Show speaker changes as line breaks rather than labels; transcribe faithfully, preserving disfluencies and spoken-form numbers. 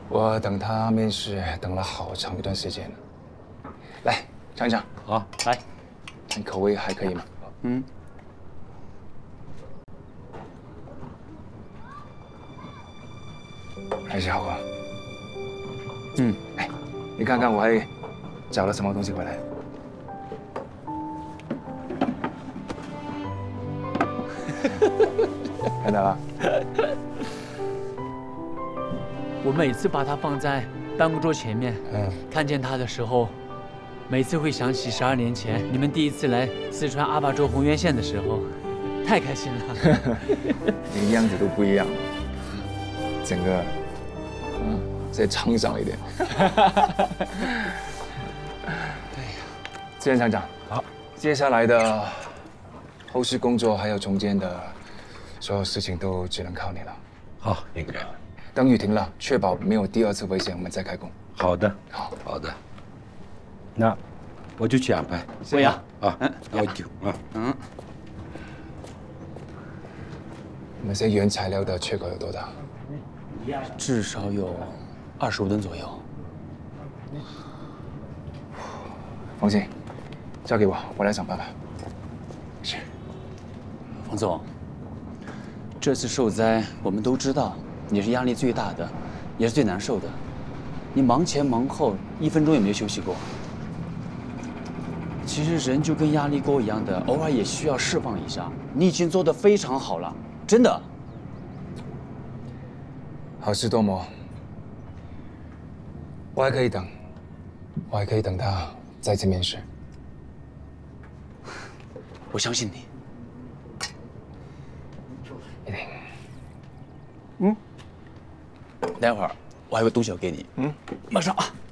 我等他面试等了好长一段时间了。来尝一尝，
好，来，
看口味还可以吗？
嗯。
还是好喝。
嗯，
哎，你看看我还找了什么东西回来。看到了。
我每次把它放在办公桌前面，
嗯，
看见它的时候，每次会想起十二年前你们第一次来四川阿坝州红原县的时候，太开心了。
连样子都不一样，整个，嗯，再沧桑一点。对呀，志愿厂长，好，接下来的后续工作还有中间的所有事情都只能靠你了。
好，应该。
等雨停了，确保没有第二次危险，我们再开工。
好的，
好，
好的。那我就去安排。
对呀，
啊，那我就啊，
嗯，
我们这原材料的缺口有多大？
至少有二十五吨左右。
放心，交给我，我来想办法。是。
冯总，这次受灾，我们都知道你是压力最大的，也是最难受的。你忙前忙后，一分钟也没休息过。其实人就跟压力锅一样的，偶尔也需要释放一下。你已经做得非常好了，真的。
好事多磨，我还可以等，我还可以等他再次面试。
我相信你。
一定。
嗯。待会儿我还有个东西要给你。嗯。马上啊。